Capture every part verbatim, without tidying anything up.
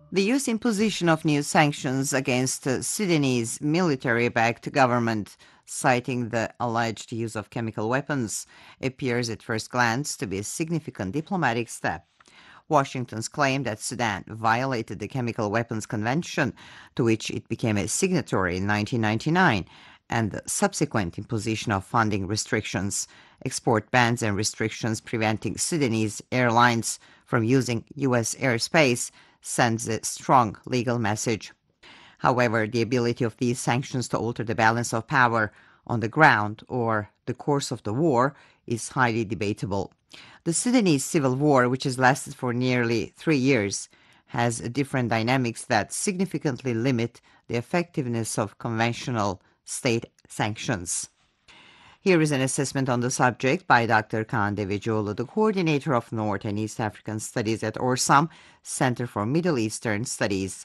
The U S imposition of new sanctions against the Sudanese military-backed government, citing the alleged use of chemical weapons, appears at first glance to be a significant diplomatic step. Washington's claim that Sudan violated the Chemical Weapons Convention, to which it became a signatory in nineteen ninety-nine, and the subsequent imposition of funding restrictions, export bans, and restrictions preventing Sudanese airlines from using U S airspace sends a strong legal message. However, the ability of these sanctions to alter the balance of power on the ground or the course of the war is highly debatable. The Sudanese civil war, which has lasted for nearly three years, has different dynamics that significantly limit the effectiveness of conventional state sanctions. Here is an assessment on the subject by Doctor Kaan Devecioğlu, the coordinator of North and East African Studies at Orsam, Center for Middle Eastern Studies.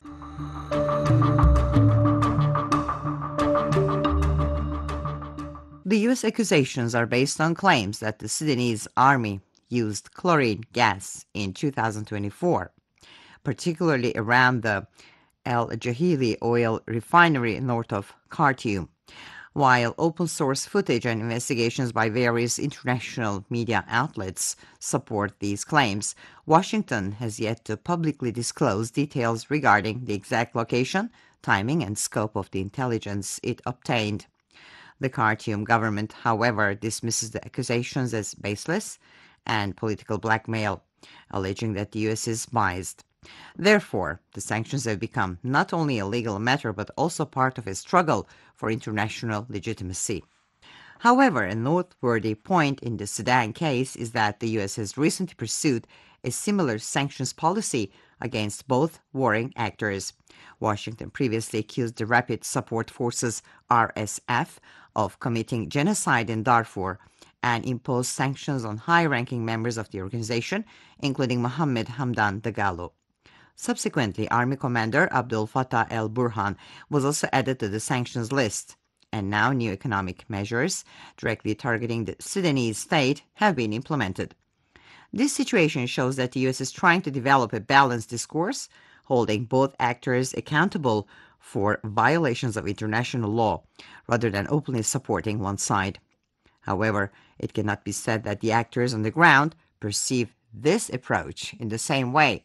The U S accusations are based on claims that the Sudanese army used chlorine gas in two thousand twenty-four, particularly around the El Jahili oil refinery north of Khartoum. While open-source footage and investigations by various international media outlets support these claims, Washington has yet to publicly disclose details regarding the exact location, timing, and scope of the intelligence it obtained. The Khartoum government, however, dismisses the accusations as baseless and political blackmail, alleging that the U S is biased. Therefore, the sanctions have become not only a legal matter but also part of a struggle for international legitimacy. However, a noteworthy point in the Sudan case is that the U S has recently pursued a similar sanctions policy against both warring actors. Washington previously accused the Rapid Support Forces R S F of committing genocide in Darfur and imposed sanctions on high-ranking members of the organization, including Mohammed Hamdan Dagalo. Subsequently, Army Commander Abdel Fattah el-Burhan was also added to the sanctions list, and now new economic measures directly targeting the Sudanese state have been implemented. This situation shows that the U S is trying to develop a balanced discourse, holding both actors accountable for violations of international law, rather than openly supporting one side. However, it cannot be said that the actors on the ground perceive this approach in the same way.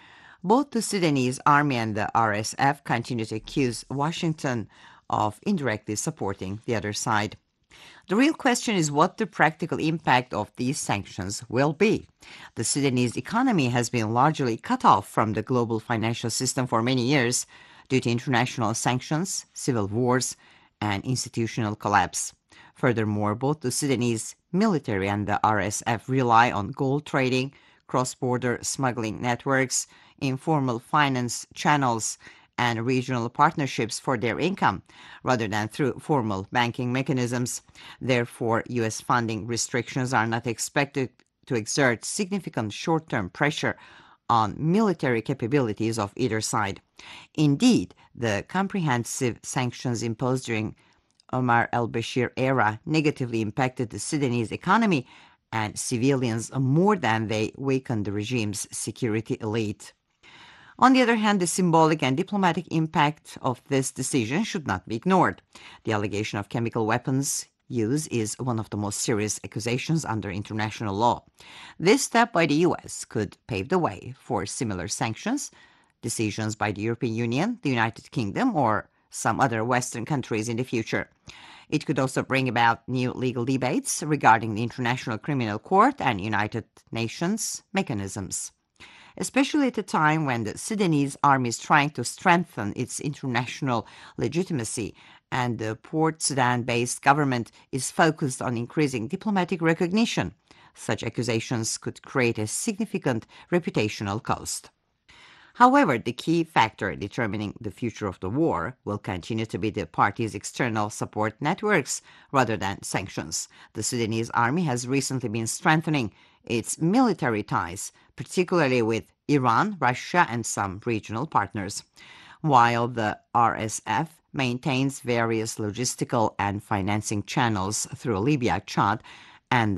Both the Sudanese army and the R S F continue to accuse Washington of indirectly supporting the other side. The real question is what the practical impact of these sanctions will be. The Sudanese economy has been largely cut off from the global financial system for many years due to international sanctions, civil wars, and institutional collapse. Furthermore, both the Sudanese military and the R S F rely on gold trading, cross-border smuggling networks, informal finance channels, and regional partnerships for their income, rather than through formal banking mechanisms. Therefore, U S funding restrictions are not expected to exert significant short-term pressure on military capabilities of either side. Indeed, the comprehensive sanctions imposed during Omar al-Bashir era negatively impacted the Sudanese economy and civilians more than they weakened the regime's security elite. On the other hand, the symbolic and diplomatic impact of this decision should not be ignored. The allegation of chemical weapons use is one of the most serious accusations under international law. This step by the U S could pave the way for similar sanctions, decisions by the European Union, the United Kingdom, or some other Western countries in the future. It could also bring about new legal debates regarding the International Criminal Court and United Nations mechanisms, especially at a time when the Sudanese army is trying to strengthen its international legitimacy and the Port Sudan-based government is focused on increasing diplomatic recognition. Such accusations could create a significant reputational cost. However, the key factor determining the future of the war will continue to be the parties' external support networks rather than sanctions. The Sudanese army has recently been strengthening its military ties, particularly with Iran, Russia, and some regional partners, while the R S F maintains various logistical and financing channels through Libya, Chad, and